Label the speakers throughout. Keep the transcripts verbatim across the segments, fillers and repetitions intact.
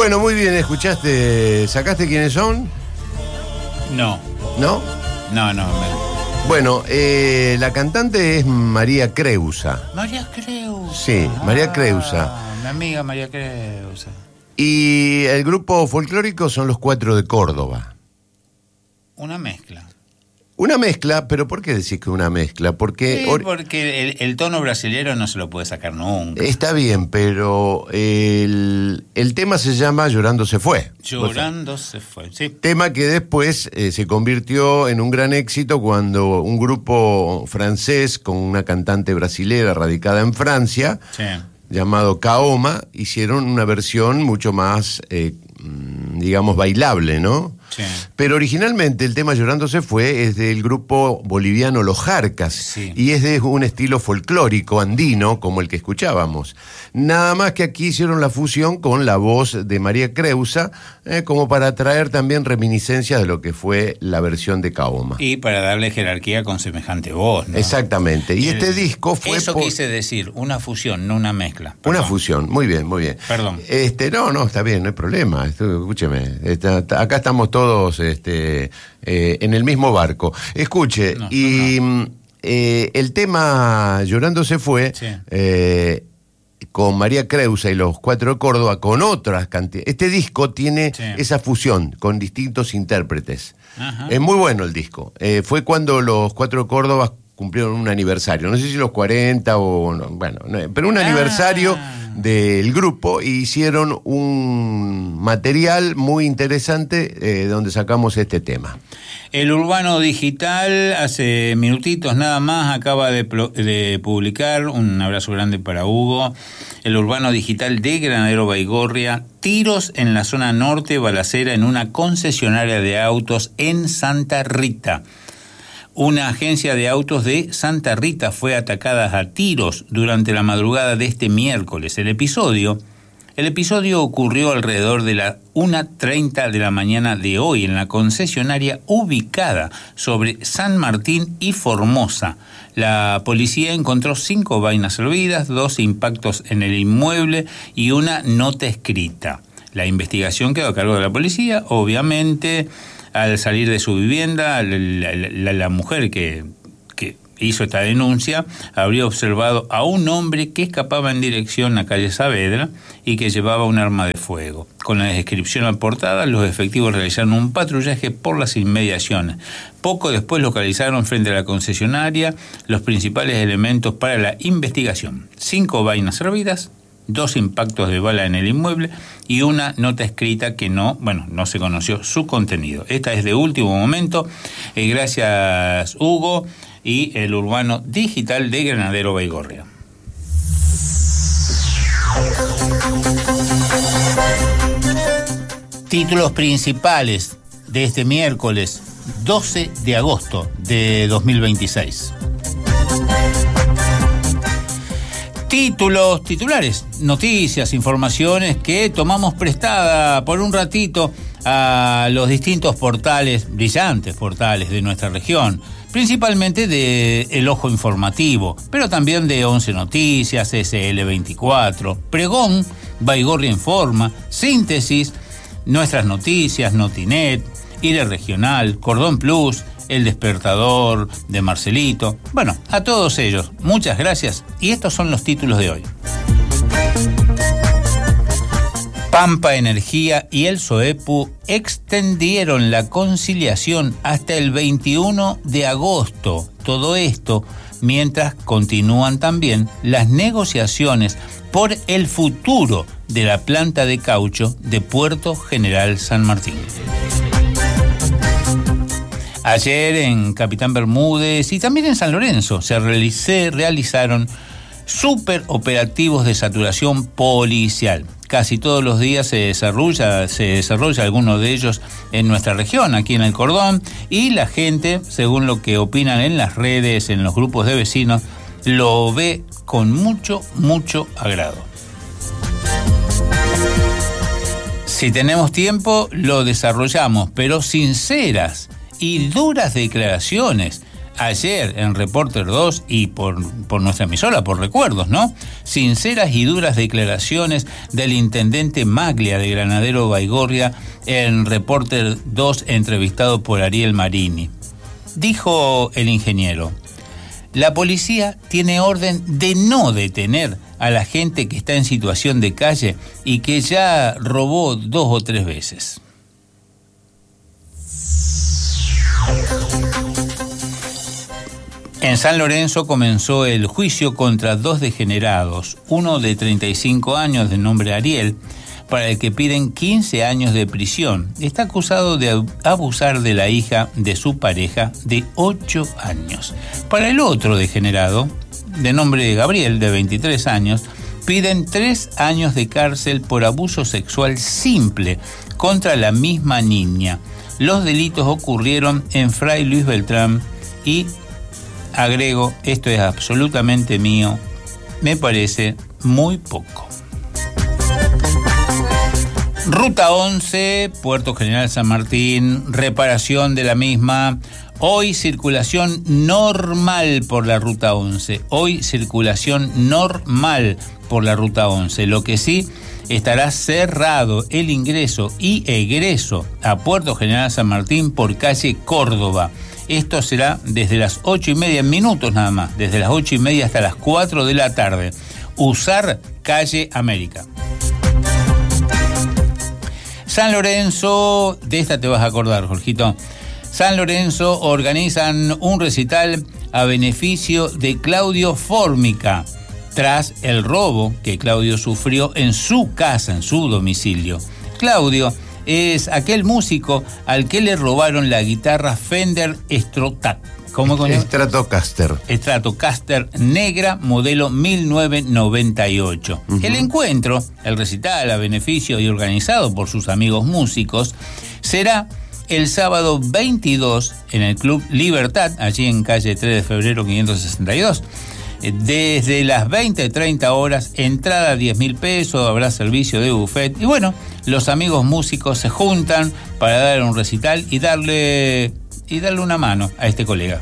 Speaker 1: Bueno, muy bien, escuchaste, ¿sacaste quiénes son?
Speaker 2: No.
Speaker 1: ¿No?
Speaker 2: No, no. Me...
Speaker 1: Bueno, eh, la cantante es María Creusa.
Speaker 2: María Creusa.
Speaker 1: Sí, María Creusa.
Speaker 2: Ah, mi amiga María Creusa.
Speaker 1: Y el grupo folclórico son los Cuatro de Córdoba.
Speaker 2: Una mezcla.
Speaker 1: Una mezcla, pero ¿por qué decís que una mezcla? Porque,
Speaker 2: Sí, porque el, el tono brasilero no se lo puede sacar nunca.
Speaker 1: Está bien, pero el, el tema se llama Llorando se fue.
Speaker 2: Llorando se fue, sí.
Speaker 1: Tema que después eh, se convirtió en un gran éxito cuando un grupo francés con una cantante brasilera radicada en Francia, sí, llamado Kaoma, hicieron una versión mucho más, eh, digamos, bailable, ¿no? Sí. Pero originalmente el tema Llorando se fue es del grupo boliviano Los Jarcas, sí, y es de un estilo folclórico andino como el que escuchábamos. Nada más que aquí hicieron la fusión con la voz de María Creusa, eh, como para traer también reminiscencias de lo que fue la versión de Kaoma.
Speaker 2: Y para darle jerarquía con semejante voz, ¿no?
Speaker 1: Exactamente. Y el, este disco fue...
Speaker 2: Eso
Speaker 1: por...
Speaker 2: quise decir, una fusión, no una mezcla. Perdón.
Speaker 1: Una fusión, muy bien, muy bien.
Speaker 2: Perdón.
Speaker 1: Este, no, no, está bien, no hay problema. Esto, escúcheme, está, está, acá estamos todos este, eh, en el mismo barco. Escuche, no, y no, no. Eh, el tema Llorando se fue, sí, eh, con María Creusa y los Cuatro de Córdoba, con otras cantidades. Este disco tiene, sí, esa fusión con distintos intérpretes. Ajá. Es muy bueno el disco. Eh, fue cuando los Cuatro de Córdoba cumplieron un aniversario, no sé si los cuarenta o... No, bueno, no, pero un ah. aniversario del grupo, y hicieron un material muy interesante eh, donde sacamos este tema.
Speaker 2: El Urbano Digital, hace minutitos nada más, acaba de, de publicar, un abrazo grande para Hugo, el Urbano Digital de Granadero Baigorria, tiros en la zona norte, balacera en una concesionaria de autos en Santa Rita. Una agencia de autos de Santa Rita fue atacada a tiros durante la madrugada de este miércoles. El episodio, el episodio ocurrió alrededor de las una treinta de la mañana de hoy en la concesionaria ubicada sobre San Martín y Formosa. La policía encontró cinco vainas servidas, dos impactos en el inmueble y una nota escrita. La investigación quedó a cargo de la policía, obviamente. Al salir de su vivienda, la, la, la mujer que, que hizo esta denuncia habría observado a un hombre que escapaba en dirección a calle Saavedra y que llevaba un arma de fuego. Con la descripción aportada, los efectivos realizaron un patrullaje por las inmediaciones. Poco después localizaron frente a la concesionaria los principales elementos para la investigación. Cinco vainas servidas, dos impactos de bala en el inmueble y una nota escrita que no, bueno, no se conoció su contenido. Esta es de último momento. Eh, gracias, Hugo, y el Urbano Digital de Granadero Baigorria. Títulos principales de este miércoles doce de agosto de dos mil veintiséis. Títulos, titulares, noticias, informaciones que tomamos prestada por un ratito a los distintos portales, brillantes portales de nuestra región, principalmente de El Ojo Informativo, pero también de Once Noticias, S L veinticuatro, Pregón, Baigorria Informa, Síntesis, Nuestras Noticias, Notinet, Ire Regional, Cordón Plus, El Despertador de Marcelito. Bueno, a todos ellos, muchas gracias. Y estos son los títulos de hoy. Pampa Energía y el SOEPU extendieron la conciliación hasta el veintiuno de agosto. Todo esto mientras continúan también las negociaciones por el futuro de la planta de caucho de Puerto General San Martín. Ayer en Capitán Bermúdez y también en San Lorenzo se realicé, realizaron superoperativos de saturación policial. Casi todos los días se desarrolla, se desarrolla alguno de ellos en nuestra región, aquí en el Cordón, y la gente, según lo que opinan en las redes, en los grupos de vecinos, lo ve con mucho, mucho agrado. Si tenemos tiempo, lo desarrollamos, pero sinceras y duras declaraciones ayer en Reporter dos y por, por nuestra emisora, por Recuerdos, ¿no? Sinceras y duras declaraciones del intendente Maglia de Granadero Baigorria en Reporter dos, entrevistado por Ariel Marini. Dijo el ingeniero: la policía tiene orden de no detener a la gente que está en situación de calle y que ya robó dos o tres veces. En San Lorenzo comenzó el juicio contra dos degenerados, uno de treinta y cinco años de nombre Ariel, para el que piden quince años de prisión. Está acusado de abusar de la hija de su pareja de ocho años. Para el otro degenerado, de nombre Gabriel, de veintitrés años, piden tres años de cárcel por abuso sexual simple contra la misma niña. Los delitos ocurrieron en Fray Luis Beltrán y, agrego, esto es absolutamente mío, me parece muy poco. Ruta once, Puerto General San Martín, reparación de la misma. Hoy circulación normal por la Ruta once. Hoy circulación normal por la Ruta once. Lo que sí, estará cerrado el ingreso y egreso a Puerto General San Martín por calle Córdoba. Esto será desde las ocho y media, minutos nada más, desde las ocho y media hasta las cuatro de la tarde. Usar calle América. San Lorenzo, de esta te vas a acordar, Jorgito. San Lorenzo organizan un recital a beneficio de Claudio Formica, tras el robo que Claudio sufrió en su casa, en su domicilio. Claudio es aquel músico al que le robaron la guitarra Fender Stratocaster. ¿Cómo conoce?
Speaker 1: Stratocaster.
Speaker 2: Stratocaster negra, modelo mil novecientos noventa y ocho. Uh-huh. El encuentro, el recital a beneficio y organizado por sus amigos músicos, será el sábado veintidós en el Club Libertad, allí en calle tres de febrero quinientos sesenta y dos. Desde las veinte treinta horas, entrada diez mil pesos, habrá servicio de buffet. Y bueno, los amigos músicos se juntan para dar un recital y darle... y darle una mano a este colega.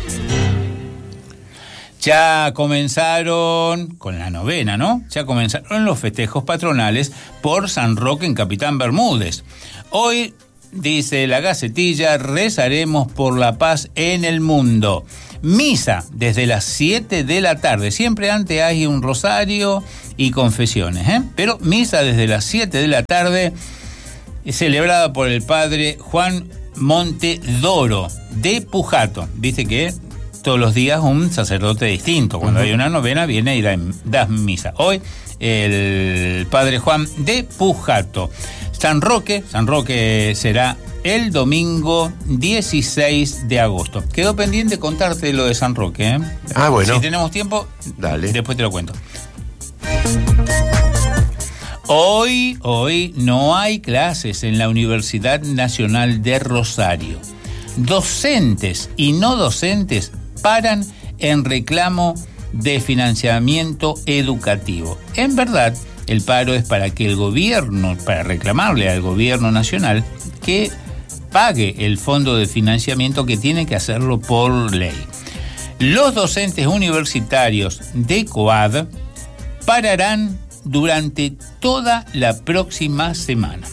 Speaker 2: Ya comenzaron con la novena, ¿no? Ya comenzaron los festejos patronales por San Roque en Capitán Bermúdez. Hoy, dice la Gacetilla, rezaremos por la paz en el mundo. Misa desde las siete de la tarde. Siempre antes hay un rosario y confesiones, ¿eh? Pero misa desde las siete de la tarde, celebrada por el padre Juan Montedoro de Pujato. Viste que todos los días un sacerdote distinto. Cuando uh-huh. hay una novena viene y da, da misa. Hoy el padre Juan de Pujato. San Roque, San Roque será el domingo dieciséis de agosto. Quedó pendiente contarte lo de San Roque, ¿eh?
Speaker 1: Ah, bueno.
Speaker 2: Si tenemos tiempo,
Speaker 1: dale.
Speaker 2: Después te lo cuento. Hoy, hoy no hay clases en la Universidad Nacional de Rosario. Docentes y no docentes paran en reclamo de financiamiento educativo. En verdad, el paro es para que el gobierno, para reclamarle al gobierno nacional que pague el fondo de financiamiento, que tiene que hacerlo por ley. Los docentes universitarios de COAD pararán durante toda la próxima semana.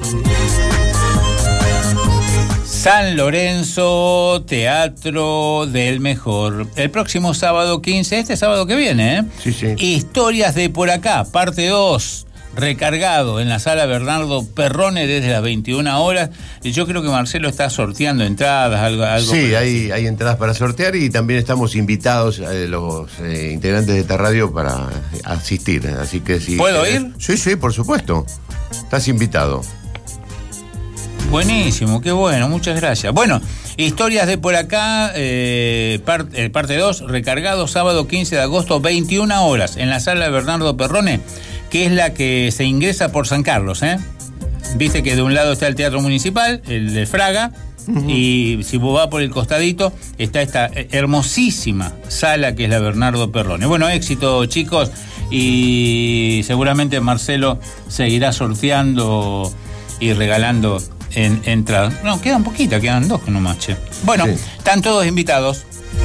Speaker 2: San Lorenzo, Teatro del Mejor. El próximo sábado quince, este sábado que viene, ¿eh?
Speaker 1: Sí, sí.
Speaker 2: Historias de por acá, parte dos. Recargado en la sala Bernardo Perrone desde las veintiuna horas. Yo creo que Marcelo está sorteando entradas, algo, algo
Speaker 1: sí, hay, hay entradas para sortear y también estamos invitados eh, los eh, integrantes de esta radio para asistir. Así que si
Speaker 2: ¿Puedo
Speaker 1: querés...
Speaker 2: ir?
Speaker 1: Sí, sí, por supuesto. Estás invitado.
Speaker 2: Buenísimo, qué bueno, muchas gracias. Bueno, historias de por acá, eh, part, eh, parte dos, recargado sábado quince de agosto, veintiuna horas, en la sala Bernardo Perrone, que es la que se ingresa por San Carlos, ¿eh? Viste que de un lado está el Teatro Municipal, el de Fraga, uh-huh. y si vos vas por el costadito, está esta hermosísima sala que es la Bernardo Perrone. Bueno, éxito, chicos, y seguramente Marcelo seguirá sorteando y regalando en entradas. No, quedan poquitas, quedan dos nomás, che. Bueno, sí. Están todos invitados.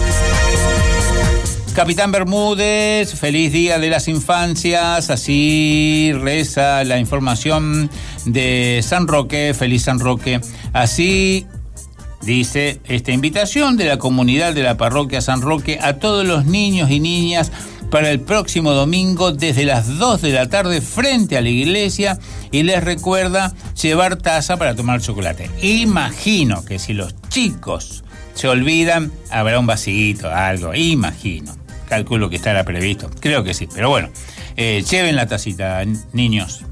Speaker 2: Capitán Bermúdez, feliz Día de las Infancias, así reza la información de San Roque, feliz San Roque, así dice esta invitación de la comunidad de la parroquia San Roque a todos los niños y niñas para el próximo domingo desde las dos de la tarde frente a la iglesia, y les recuerda llevar taza para tomar chocolate. Imagino que si los chicos se olvidan, habrá un vasito, algo, imagino. Calculo que estará previsto, creo que sí, pero bueno, eh, lleven la tacita, niños.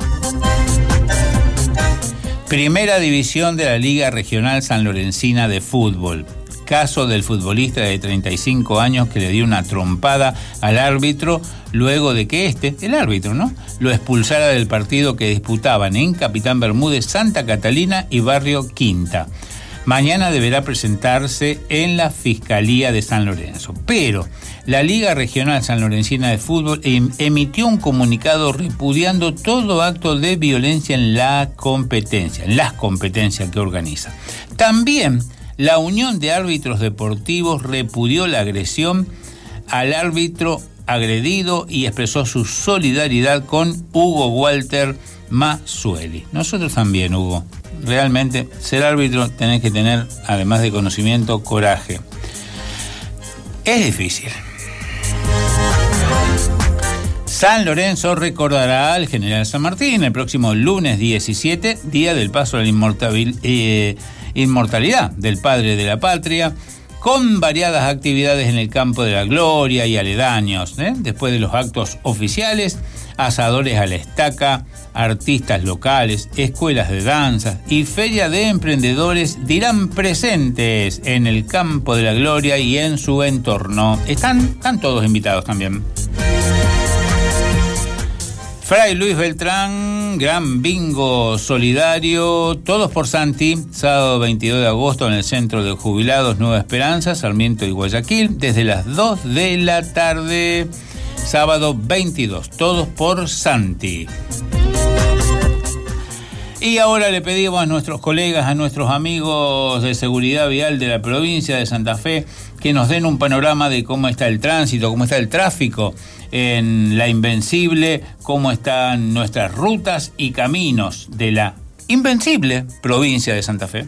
Speaker 2: Primera división de la Liga Regional Sanlorencina de Fútbol. Caso del futbolista de treinta y cinco años que le dio una trompada al árbitro luego de que este, el árbitro, ¿no?, lo expulsara del partido que disputaban en Capitán Bermúdez, Santa Catalina y Barrio Quinta. Mañana deberá presentarse en la Fiscalía de San Lorenzo. Pero la Liga Regional Sanlorencina de Fútbol em- emitió un comunicado repudiando todo acto de violencia en la competencia, en las competencias que organiza. También la Unión de Árbitros Deportivos repudió la agresión al árbitro agredido y expresó su solidaridad con Hugo Walter Mazzueli. Nosotros también, Hugo. Realmente, ser árbitro tenés que tener, además de conocimiento, coraje. Es difícil. San Lorenzo recordará al general San Martín el próximo lunes diecisiete, día del paso a la inmortabil, eh, inmortalidad del padre de la patria, con variadas actividades en el campo de la gloria y aledaños. ¿eh? Después de los actos oficiales, asadores a la estaca, artistas locales, escuelas de danza y feria de emprendedores dirán presentes en el campo de la gloria y en su entorno. Están, están todos invitados también. Fray Luis Beltrán, gran bingo solidario, todos por Santi, sábado veintidós de agosto en el Centro de Jubilados Nueva Esperanza, Sarmiento y Guayaquil, desde las dos de la tarde, sábado veintidós, todos por Santi. Y ahora le pedimos a nuestros colegas, a nuestros amigos de seguridad vial de la provincia de Santa Fe, que nos den un panorama de cómo está el tránsito, cómo está el tráfico en la Invencible, cómo están nuestras rutas y caminos de la Invencible provincia de Santa Fe.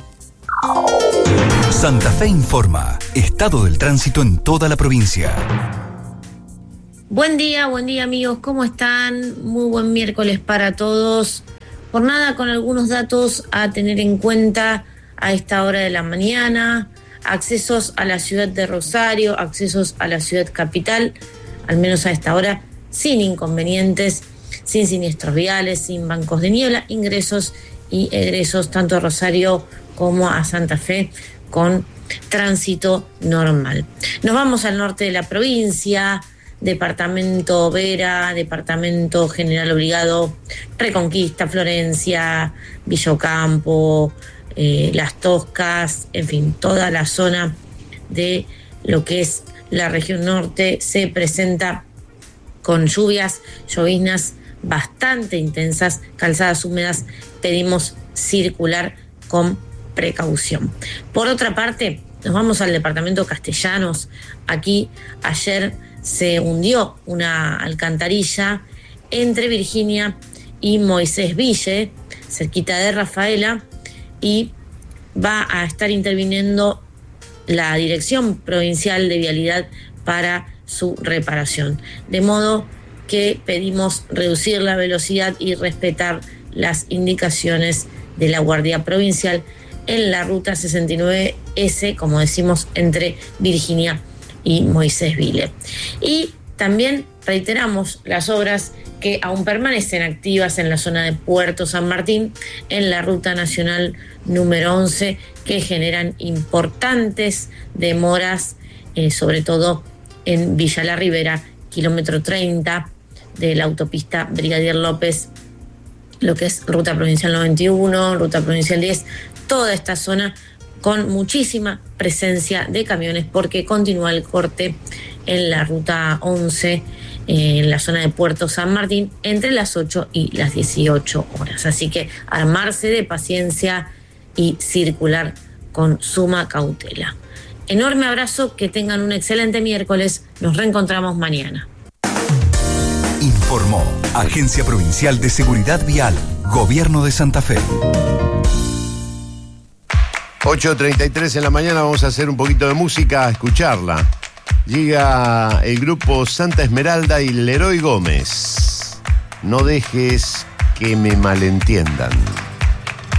Speaker 3: Santa Fe informa, estado del tránsito en toda la provincia.
Speaker 4: Buen día, buen día amigos, ¿cómo están? Muy buen miércoles para todos. Jornada con algunos datos a tener en cuenta a esta hora de la mañana. Accesos a la ciudad de Rosario, accesos a la ciudad capital, al menos a esta hora, sin inconvenientes, sin siniestros viales, sin bancos de niebla, ingresos y egresos tanto a Rosario como a Santa Fe con tránsito normal. Nos vamos al norte de la provincia, departamento Vera, departamento General Obligado, Reconquista, Florencia, Villa Ocampo, eh, Las Toscas, en fin, toda la zona de lo que es la región norte se presenta con lluvias, lloviznas bastante intensas, calzadas húmedas, pedimos circular con precaución. Por otra parte, nos vamos al departamento Castellanos. Aquí ayer se hundió una alcantarilla entre Virginia y Moisés Ville, cerquita de Rafaela, y va a estar interviniendo la Dirección Provincial de Vialidad para su reparación. De modo que pedimos reducir la velocidad y respetar las indicaciones de la Guardia Provincial en la ruta sesenta y nueve ese, como decimos, entre Virginia y Moisés Ville. Y también reiteramos las obras que aún permanecen activas en la zona de Puerto San Martín, en la ruta nacional número once, que generan importantes demoras, eh, sobre todo en Villa La Ribera, kilómetro treinta de la autopista Brigadier López, lo que es ruta provincial noventa y uno, ruta provincial diez, toda esta zona con muchísima presencia de camiones porque continúa el corte en la ruta once, eh, en la zona de Puerto San Martín, entre las ocho y las dieciocho horas. Así que armarse de paciencia y circular con suma cautela. enorme abrazo, que tengan un excelente miércoles. Nos reencontramos mañana.
Speaker 3: Informó Agencia Provincial de Seguridad Vial, Gobierno de Santa Fe.
Speaker 1: ocho treinta y tres en la mañana, vamos a hacer un poquito de música, a escucharla. Llega el grupo Santa Esmeralda y Leroy Gómez. No dejes que me malentiendan.